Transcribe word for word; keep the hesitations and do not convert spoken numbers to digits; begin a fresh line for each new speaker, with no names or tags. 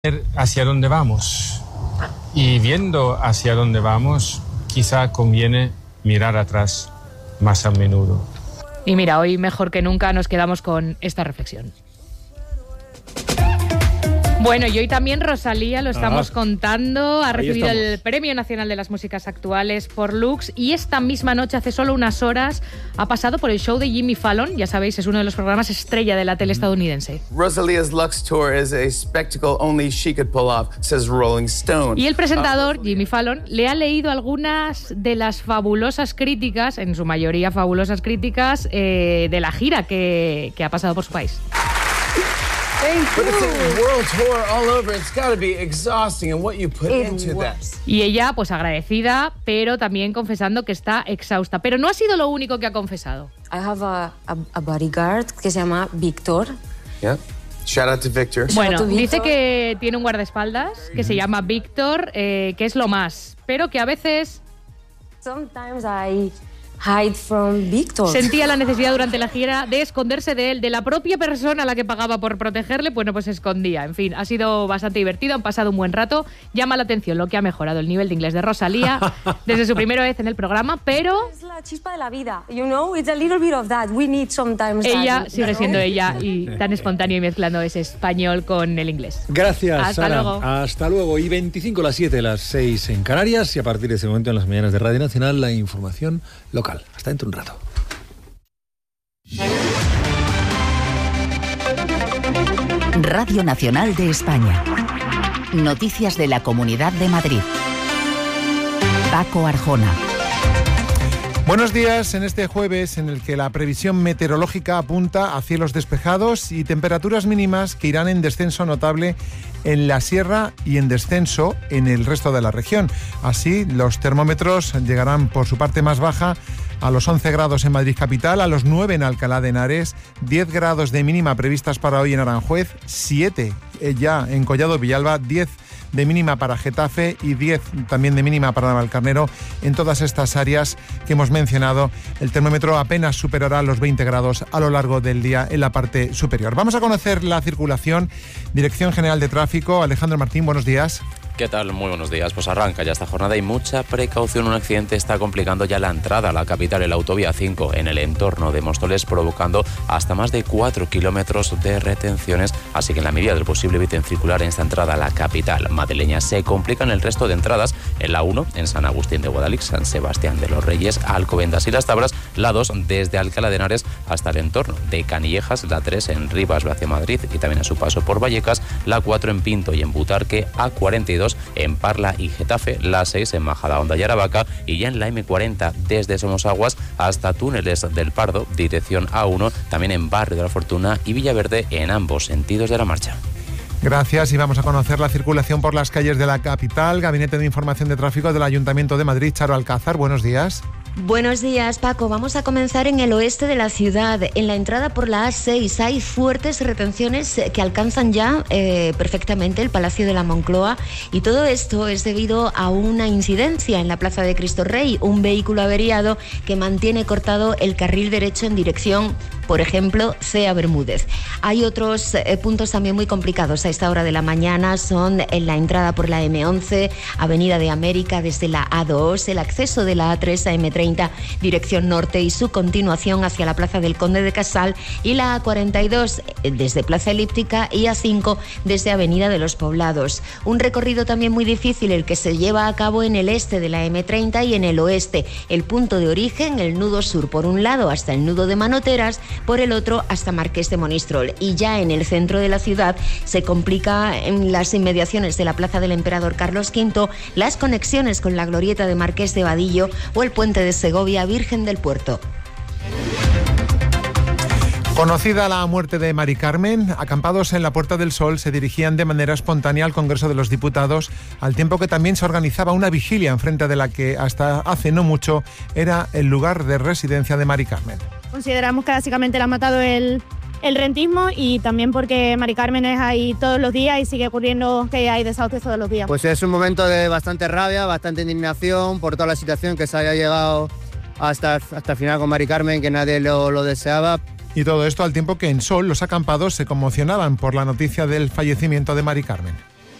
Hacia dónde vamos, y viendo hacia dónde vamos, quizá conviene mirar atrás más a menudo.
Y mira, hoy mejor que nunca nos quedamos con esta reflexión. Bueno, y hoy también Rosalía, lo estamos ah, contando, ha recibido el Premio Nacional de las Músicas Actuales por Lux, y esta misma noche, hace solo unas horas, ha pasado por el show de Jimmy Fallon. Ya sabéis, es uno de los programas estrella de la tele estadounidense.
Rosalia's Lux Tour is a spectacle only she could pull off, says Rolling Stone.
Y el presentador, Jimmy Fallon, le ha leído algunas de las fabulosas críticas, en su mayoría fabulosas críticas, eh, de la gira que, que ha pasado por su país. Y ella, pues agradecida, pero también confesando que está exhausta. Pero no ha sido lo único que ha confesado.
I have a, a, a bodyguard que se llama Víctor.
Yeah. Shout out to Victor.
Bueno, to dice Victor. Que tiene un guardaespaldas que mm-hmm. se llama Víctor, eh, que es lo más, pero que a veces...
Sometimes I... hide from Víctor.
Sentía la necesidad durante la gira de esconderse de él, de la propia persona a la que pagaba por protegerle. Bueno, pues se escondía. En fin, ha sido bastante divertido, han pasado un buen rato. Llama la atención lo que ha mejorado el nivel de inglés de Rosalía desde su primera vez en el programa, pero...
Es la chispa de la vida, you know, it's a little bit of that. We need sometimes
ella
that,
sigue siendo ella y tan espontánea y mezclando ese español con el inglés.
Gracias,
Hasta
Sara.
luego.
Hasta luego. Y veinticinco las siete, las seis en Canarias, y a partir de ese momento en las mañanas de Radio Nacional, la información local. Hasta dentro de un rato.
Radio Nacional de España. Noticias de la Comunidad de Madrid. Paco Arjona.
Buenos días en este jueves en el que la previsión meteorológica apunta a cielos despejados y temperaturas mínimas que irán en descenso notable en la sierra y en descenso en el resto de la región. Así, los termómetros llegarán por su parte más baja a los once grados en Madrid capital, a los nueve en Alcalá de Henares, diez grados de mínima previstas para hoy en Aranjuez, siete ya en Collado Villalba, diez de mínima para Getafe y diez también de mínima para Navalcarnero. En todas estas áreas que hemos mencionado, el termómetro apenas superará los veinte grados a lo largo del día en la parte superior. Vamos a conocer la circulación. Dirección General de Tráfico, Alejandro Martín, buenos días.
¿Qué tal? Muy buenos días. Pues arranca ya esta jornada y mucha precaución. Un accidente está complicando ya la entrada a la capital, el autovía cinco, en el entorno de Móstoles, provocando hasta más de cuatro kilómetros de retenciones. Así que en la medida del posible eviten circular en esta entrada a la capital madrileña. Se complican el resto de entradas en la uno, en San Agustín de Guadalix, San Sebastián de los Reyes, Alcobendas y Las Tabras. La dos, desde Alcalá de Henares hasta el entorno de Canillejas. La tres, en Rivas hacia Madrid y también a su paso por Vallecas. La cuatro, en Pinto y en Butarque. A cuarenta y dos, en Parla y Getafe. La seis, en Majadahonda y Aravaca. Y ya en la eme cuarenta, desde Somosaguas hasta Túneles del Pardo, dirección A uno, también en Barrio de la Fortuna y Villaverde, en ambos sentidos de la marcha.
Gracias, y vamos a conocer la circulación por las calles de la capital. Gabinete de Información de Tráfico del Ayuntamiento de Madrid, Charo Alcázar, buenos días.
Buenos días, Paco. Vamos a comenzar en el oeste de la ciudad. En la entrada por la A seis hay fuertes retenciones que alcanzan ya eh, perfectamente el Palacio de la Moncloa, y todo esto es debido a una incidencia en la Plaza de Cristo Rey, un vehículo averiado que mantiene cortado el carril derecho en dirección, por ejemplo, Cea Bermúdez. Hay otros eh, puntos también muy complicados a esta hora de la mañana, son en la entrada por la eme once, Avenida de América desde la A dos, el acceso de la A tres a eme treinta, dirección norte, y su continuación hacia la Plaza del Conde de Casal, y la A cuarenta y dos desde Plaza Elíptica y A cinco desde Avenida de los Poblados. Un recorrido también muy difícil el que se lleva a cabo en el este de la eme treinta y en el oeste, el punto de origen, el nudo sur por un lado hasta el nudo de Manoteras, por el otro hasta Marqués de Monistrol, y ya en el centro de la ciudad se complica en las inmediaciones de la Plaza del Emperador Carlos quinto las conexiones con la glorieta de Marqués de Vadillo o el puente de Segovia Virgen del Puerto.
Conocida la muerte de Mari Carmen, acampados en la Puerta del Sol se dirigían de manera espontánea al Congreso de los Diputados, al tiempo que también se organizaba una vigilia enfrente de la que hasta hace no mucho era el lugar de residencia de Mari Carmen.
Consideramos que básicamente le ha matado el, el rentismo, y también porque Mari Carmen es ahí todos los días y sigue ocurriendo que hay desahucios todos los días.
Pues es un momento de bastante rabia, bastante indignación por toda la situación que se haya llegado hasta, hasta el final con Mari Carmen, que nadie lo, lo deseaba.
Y todo esto al tiempo que en Sol los acampados se conmocionaban por la noticia del fallecimiento de Mari Carmen.